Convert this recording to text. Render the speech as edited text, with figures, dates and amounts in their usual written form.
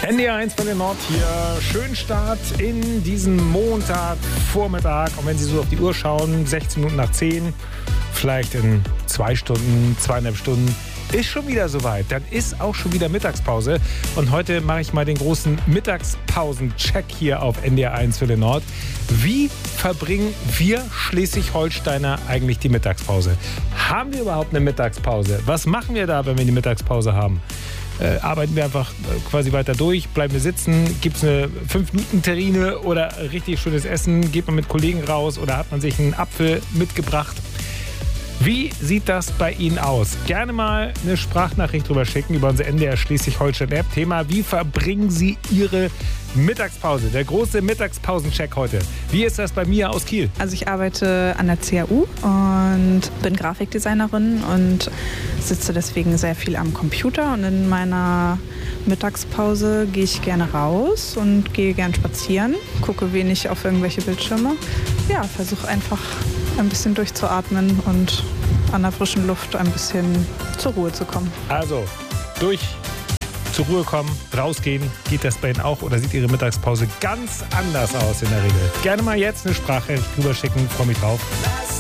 NDR1 von der Nord hier. Schönen Start in diesen Montagvormittag. Und wenn Sie so auf die Uhr schauen, 16 Minuten nach 10, vielleicht in 2 Stunden, 2,5 Stunden, ist schon wieder soweit. Dann ist auch schon wieder Mittagspause. Und heute mache ich mal den großen Mittagspausen-Check hier auf NDR1 für den Nord. Wie verbringen wir Schleswig-Holsteiner eigentlich die Mittagspause? Haben wir überhaupt eine Mittagspause? Was machen wir da, wenn wir die Mittagspause haben? Arbeiten wir einfach quasi weiter durch, bleiben wir sitzen, gibt es eine 5-Minuten-Terrine oder richtig schönes Essen, geht man mit Kollegen raus oder hat man sich einen Apfel mitgebracht? Wie sieht das bei Ihnen aus? Gerne mal eine Sprachnachricht drüber schicken über unsere NDR Schleswig-Holstein-App. Thema: Wie verbringen Sie Ihre Mittagspause? Der große Mittagspausencheck heute. Wie ist das bei Mia aus Kiel? Also ich arbeite an der CAU und bin Grafikdesignerin und sitze deswegen sehr viel am Computer. Und in meiner Mittagspause gehe ich gerne raus und gehe gern spazieren, gucke wenig auf irgendwelche Bildschirme. Ja, versuche einfach ein bisschen durchzuatmen und an der frischen Luft ein bisschen zur Ruhe zu kommen. Also, zur Ruhe kommen, rausgehen. Geht das bei Ihnen auch oder sieht Ihre Mittagspause ganz anders aus in der Regel? Gerne mal jetzt eine Sprachnachricht drüber schicken, freue mich drauf.